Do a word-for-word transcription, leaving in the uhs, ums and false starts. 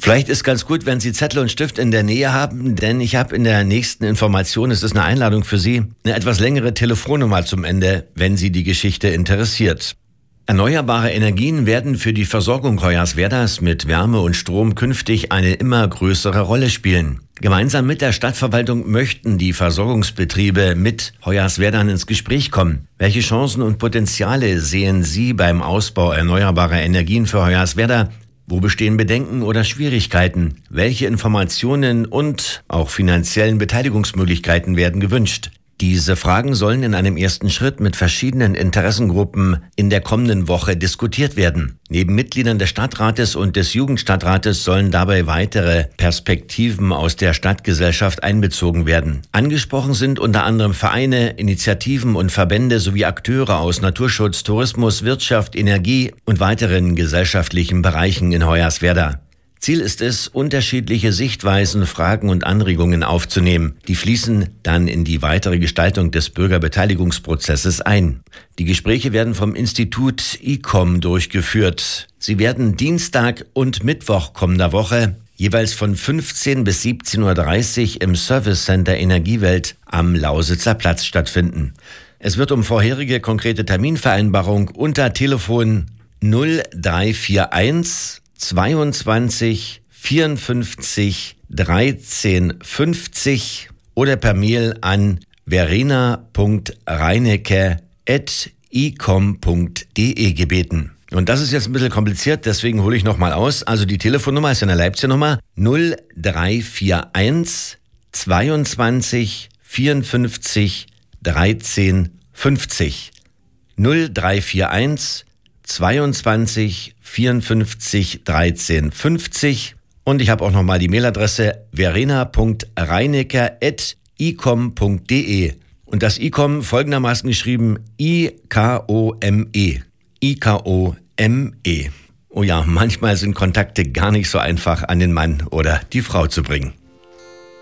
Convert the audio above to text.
Vielleicht ist ganz gut, wenn Sie Zettel und Stift in der Nähe haben, denn ich habe in der nächsten Information, es ist eine Einladung für Sie, eine etwas längere Telefonnummer zum Ende, wenn Sie die Geschichte interessiert. Erneuerbare Energien werden für die Versorgung Hoyerswerdas mit Wärme und Strom künftig eine immer größere Rolle spielen. Gemeinsam mit der Stadtverwaltung möchten die Versorgungsbetriebe mit Hoyerswerda ins Gespräch kommen. Welche Chancen und Potenziale sehen Sie beim Ausbau erneuerbarer Energien für Hoyerswerda? Wo bestehen Bedenken oder Schwierigkeiten? Welche Informationen und auch finanziellen Beteiligungsmöglichkeiten werden gewünscht? Diese Fragen sollen in einem ersten Schritt mit verschiedenen Interessengruppen in der kommenden Woche diskutiert werden. Neben Mitgliedern des Stadtrates und des Jugendstadtrates sollen dabei weitere Perspektiven aus der Stadtgesellschaft einbezogen werden. Angesprochen sind unter anderem Vereine, Initiativen und Verbände sowie Akteure aus Naturschutz, Tourismus, Wirtschaft, Energie und weiteren gesellschaftlichen Bereichen in Hoyerswerda. Ziel ist es, unterschiedliche Sichtweisen, Fragen und Anregungen aufzunehmen. Die fließen dann in die weitere Gestaltung des Bürgerbeteiligungsprozesses ein. Die Gespräche werden vom Institut I C O M durchgeführt. Sie werden Dienstag und Mittwoch kommender Woche jeweils von fünfzehn bis siebzehn Uhr dreißig im Service Center Energiewelt am Lausitzer Platz stattfinden. Es wird um vorherige konkrete Terminvereinbarung unter Telefon null drei vier eins zweiundzwanzig vierundfünfzig dreizehn fünfzig oder per Mail an verena punkt reinecke at icom punkt de gebeten. Und das ist jetzt ein bisschen kompliziert, deswegen hole ich nochmal aus. Also die Telefonnummer ist eine Leipziger Nummer null drei vier eins zweiundzwanzig vierundfünfzig dreizehn fünfzig. null drei vier eins zweiundzwanzig vierundfünfzig dreizehn fünfzig und ich habe auch nochmal die Mailadresse verena punkt reinecke at icom punkt de und das I C O M folgendermaßen geschrieben I K O M E. I K O M E. Oh ja, manchmal sind Kontakte gar nicht so einfach an den Mann oder die Frau zu bringen.